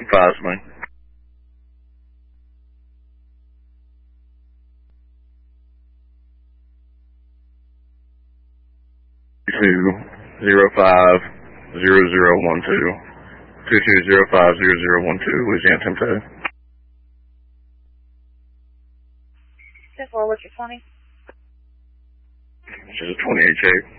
advise me. 22050012. 22050012, Louisiana Tempo. 10-4, what's your 20? This is a 28 shape.